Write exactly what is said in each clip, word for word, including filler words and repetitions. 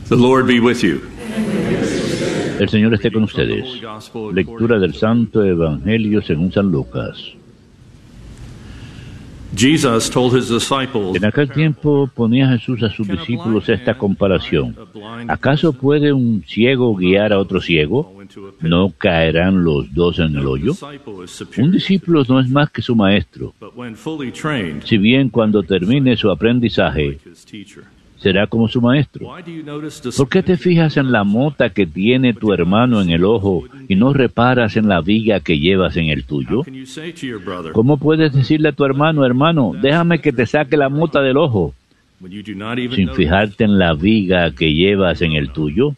The Lord be with you. El Señor esté con ustedes. Lectura del Santo Evangelio según San Lucas. Jesus told his disciples, En aquel tiempo ponía Jesús a sus discípulos esta comparación. ¿Acaso puede un ciego guiar a otro ciego? ¿No caerán los dos en el hoyo? Un discípulo no es más que su maestro. Si bien cuando termine su aprendizaje, será como su maestro. ¿Por qué te fijas en la mota que tiene tu hermano en el ojo y no reparas en la viga que llevas en el tuyo? ¿Cómo puedes decirle a tu hermano, hermano, déjame que te saque la mota del ojo, sin fijarte en la viga que llevas en el tuyo?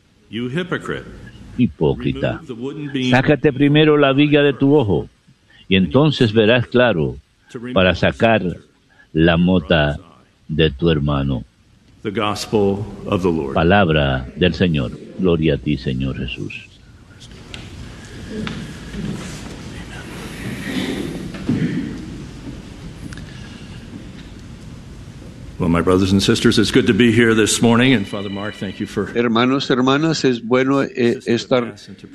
Hipócrita, sácate primero la viga de tu ojo, y entonces verás claro para sacar la mota de tu hermano. The gospel of the Lord. Palabra del Señor. Gloria a ti, Señor Jesús. Well, my brothers and sisters, it's good to be here this morning, and Father Mark, thank you for Hermanos, hermanas, es bueno eh, estar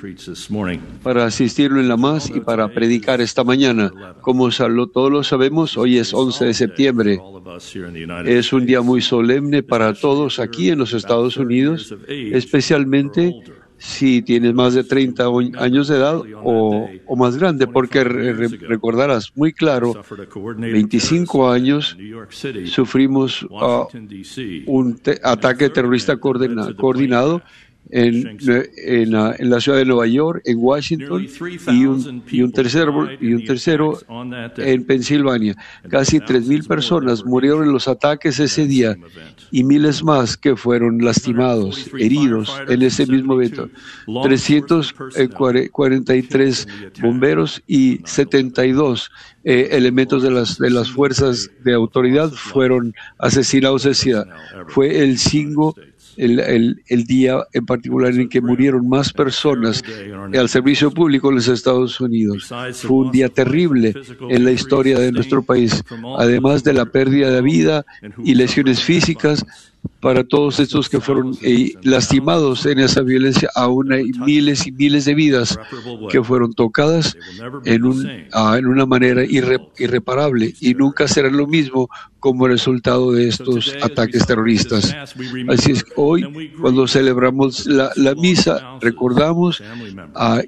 para asistirlo en la más y para predicar esta mañana. Como salo, todos lo sabemos, hoy es once de septiembre. Es un día muy solemne para todos aquí en los Estados Unidos, especialmente si tienes más de treinta años de edad o, o más grande, porque re, re, recordarás muy claro, veinticinco años sufrimos uh, un te ataque terrorista coordina, coordinado en, en, la, en la ciudad de Nueva York, en Washington, y un, y un tercero, y un tercero en Pensilvania. Casi tres mil personas murieron en los ataques ese día y miles más que fueron lastimados, heridos en ese mismo evento. trescientos cuarenta y tres bomberos y setenta y dos eh, elementos de las, de las fuerzas de autoridad fueron asesinados ese día. Fue el signo El, el, el día en particular en que murieron más personas al servicio público en los Estados Unidos. Fue un día terrible en la historia de nuestro país, además de la pérdida de vida y lesiones físicas para todos estos que fueron eh, lastimados en esa violencia. Aún hay miles y miles de vidas que fueron tocadas en, un, ah, en una manera irre, irreparable y nunca serán lo mismo como resultado de estos ataques terroristas. Así es que hoy, cuando celebramos la, la misa, recordamos ah,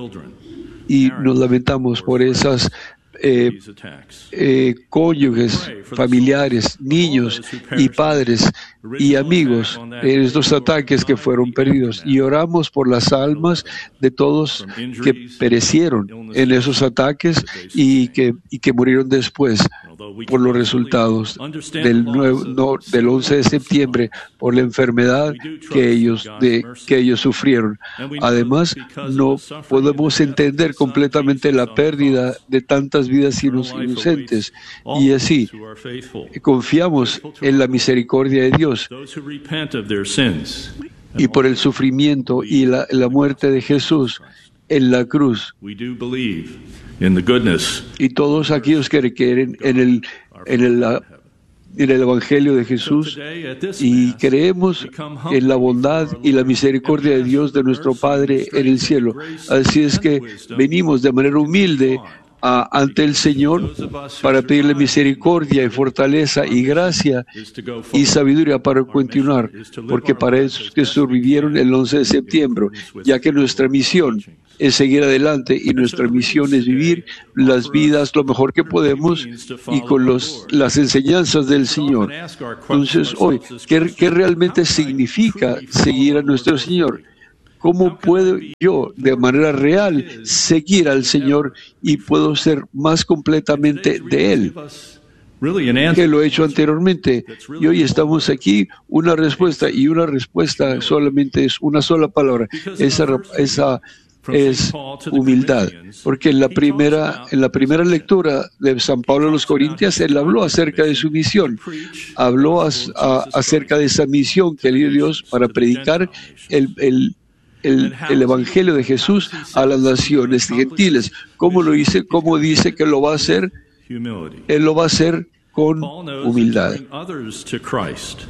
y nos lamentamos por esas Eh, eh, cónyuges, familiares, niños y padres y amigos en estos ataques que fueron perdidos, y oramos por las almas de todos que perecieron en esos ataques y que, y que murieron después por los resultados del, nuevo, no, del once de septiembre, por la enfermedad que ellos, de, que ellos sufrieron. Además, no podemos entender completamente la pérdida de tantas vidas inocentes, y así confiamos en la misericordia de Dios y por el sufrimiento y la, la muerte de Jesús en la cruz. Y todos aquellos que creen en el, en el, en el Evangelio de Jesús y creemos en la bondad y la misericordia de Dios, de nuestro Padre en el cielo. Así es que venimos de manera humilde A, ante el Señor para pedirle misericordia y fortaleza y gracia y sabiduría para continuar, porque para esos que sobrevivieron el once de septiembre, ya que nuestra misión es seguir adelante y nuestra misión es vivir las vidas lo mejor que podemos y con los, las enseñanzas del Señor. Entonces, hoy, ¿qué, qué realmente significa seguir a nuestro Señor? ¿Cómo puedo yo, de manera real, seguir al Señor y puedo ser más completamente de Él que lo he hecho anteriormente? Y hoy estamos aquí, una respuesta, y una respuesta solamente es una sola palabra. Esa, esa es humildad. Porque en la primera, en la primera lectura de San Pablo a los Corintios, él habló acerca de su misión. Habló a, a, acerca de esa misión que le dio Dios para predicar el, el El, el Evangelio de Jesús a las naciones gentiles. ¿Cómo lo dice? ¿Cómo dice que lo va a hacer? Él lo va a hacer con humildad.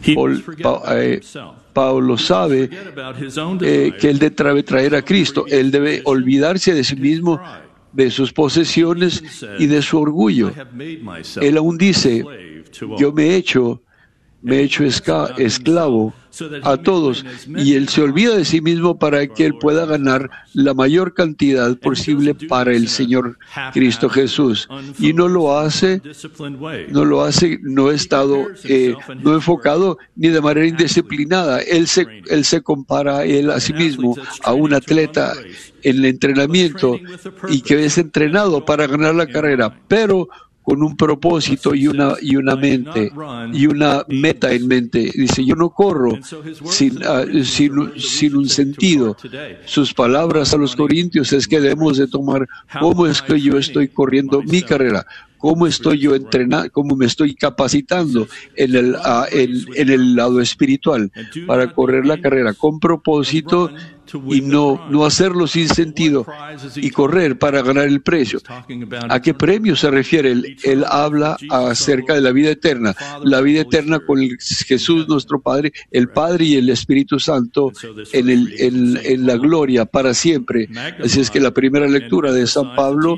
Paul, pa, eh, Pablo sabe eh, que él debe traer a Cristo. Él debe olvidarse de sí mismo, de sus posesiones y de su orgullo. Él aún dice, yo me he hecho, me he hecho esca, esclavo a todos, y él se olvida de sí mismo para que él pueda ganar la mayor cantidad posible para el Señor Cristo Jesús. Y no lo hace, no lo hace, no ha estado, eh, no enfocado ni de manera indisciplinada. Él se, él se compara él a sí mismo a un atleta en el entrenamiento y que es entrenado para ganar la carrera, pero con un propósito y una y una mente y una meta en mente. Dice, yo no corro sin, uh, sin, sin un sentido. Sus palabras a los corintios es que debemos de tomar cómo es que yo estoy corriendo mi carrera, cómo estoy yo entrenando, cómo me estoy capacitando en el, uh, en, en el lado espiritual para correr la carrera con propósito y no, no hacerlo sin sentido y correr para ganar el precio. ¿A qué premio se refiere? Él, él habla acerca de la vida eterna, la vida eterna con el Jesús nuestro Padre, el Padre y el Espíritu Santo en, el, en, en la gloria para siempre. Así es que la primera lectura de San Pablo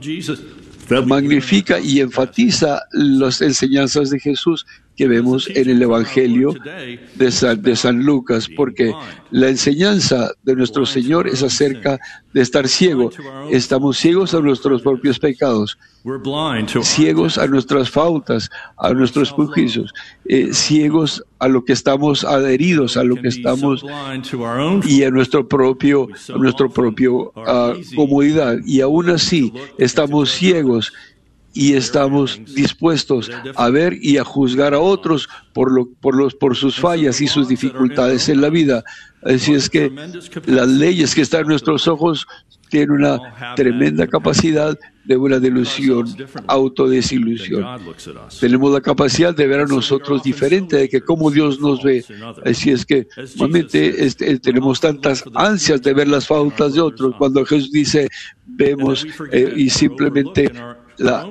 magnifica y enfatiza las enseñanzas de Jesús que vemos en el Evangelio de San, de San Lucas, porque la enseñanza de nuestro Señor es acerca de estar ciego. Estamos ciegos a nuestros propios pecados, ciegos a nuestras faltas, a nuestros prejuicios, eh, ciegos a lo que estamos adheridos, a lo que estamos y a nuestro propio, a nuestro propio uh, comodidad. Y aún así estamos ciegos y estamos dispuestos a ver y a juzgar a otros por, lo, por, los, por sus fallas y sus dificultades en la vida. Así es que las leyes que están en nuestros ojos tienen una tremenda capacidad de una delusión, autodesilusión. Tenemos la capacidad de ver a nosotros diferente de que cómo Dios nos ve. Así es que normalmente este, tenemos tantas ansias de ver las faltas de otros. Cuando Jesús dice, vemos eh, y simplemente La,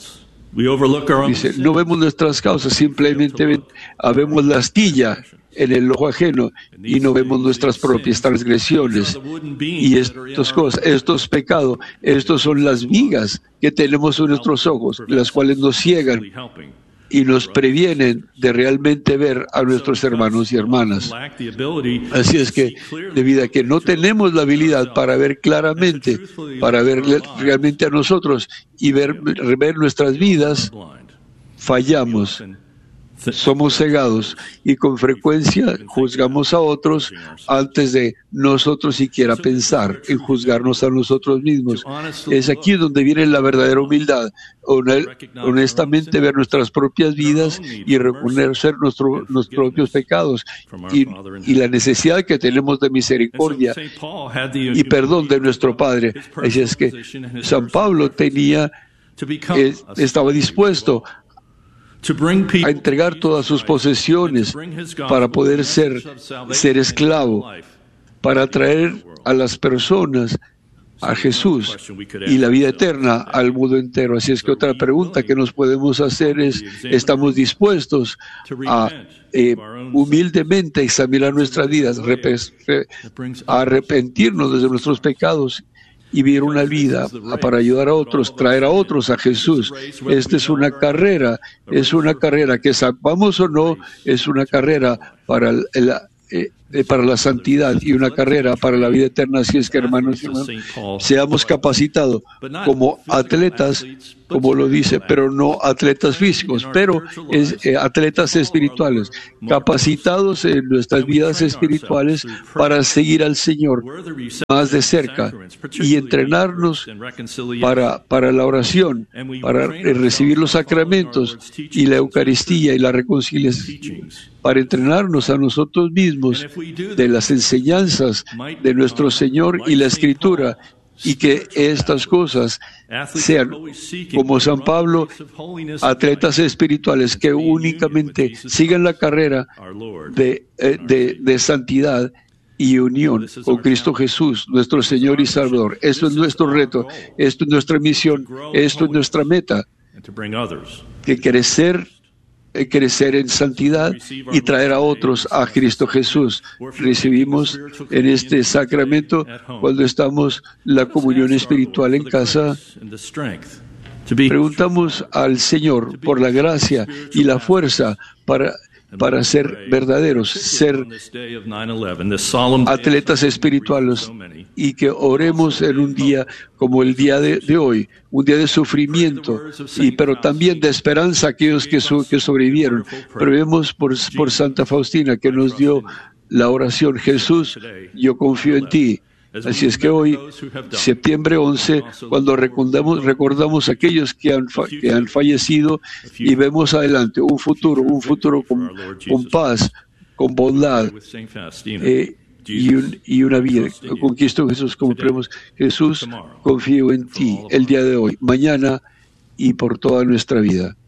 dice, no vemos nuestras causas, simplemente ven, vemos la astilla en el ojo ajeno y no vemos nuestras propias transgresiones. Y estas cosas, estos pecados, estos son las vigas que tenemos en nuestros ojos, las cuales nos ciegan y nos previenen de realmente ver a nuestros hermanos y hermanas. Así es que, debido a que no tenemos la habilidad para ver claramente, para ver realmente a nosotros y ver, ver nuestras vidas, fallamos. Somos cegados y con frecuencia juzgamos a otros antes de nosotros siquiera pensar en juzgarnos a nosotros mismos. Es aquí donde viene la verdadera humildad, honestamente ver nuestras propias vidas y reconocer nuestro, nuestros propios pecados y, y la necesidad que tenemos de misericordia y perdón de nuestro Padre. Así es que San Pablo tenía, eh, estaba dispuesto a entregar todas sus posesiones para poder ser, ser esclavo, para traer a las personas a Jesús y la vida eterna al mundo entero. Así es que otra pregunta que nos podemos hacer es, ¿estamos dispuestos a eh, humildemente examinar nuestras vidas, a arrepentirnos de nuestros pecados y vivir una vida para ayudar a otros, traer a otros a Jesús? Esta es una carrera, es una carrera que, sepamos o no, es una carrera para el, el, eh, para la santidad y una carrera para la vida eterna. Así es que, hermanos y hermanas, seamos capacitados como atletas, como lo dice, pero no atletas físicos, pero es, eh, atletas espirituales, capacitados en nuestras vidas espirituales para seguir al Señor más de cerca y entrenarnos para, para la oración, para recibir los sacramentos y la Eucaristía y la reconciliación, para entrenarnos a nosotros mismos de las enseñanzas de nuestro Señor y la Escritura, y que estas cosas sean, como San Pablo, atletas espirituales que únicamente sigan la carrera de, de, de santidad y unión con Cristo Jesús, nuestro Señor y Salvador. Esto es nuestro reto, esto es nuestra misión, esto es nuestra meta, que crecer crecer en santidad y traer a otros a Cristo Jesús. Recibimos en este sacramento, cuando estamos la comunión espiritual en casa, preguntamos al Señor por la gracia y la fuerza para para ser verdaderos, ser atletas espirituales, y que oremos en un día como el día de, de hoy, un día de sufrimiento, y, pero también de esperanza a aquellos que, su, que sobrevivieron. Pero vemos por, por Santa Faustina, que nos dio la oración: Jesús, yo confío en ti. Así es que hoy, septiembre once, cuando recordamos, recordamos a aquellos que han, que han fallecido, y vemos adelante un futuro, un futuro con, con paz, con bondad, eh, y, un, y una vida. Con Cristo Jesús compremos: Jesús, confío en ti el día de hoy, mañana y por toda nuestra vida.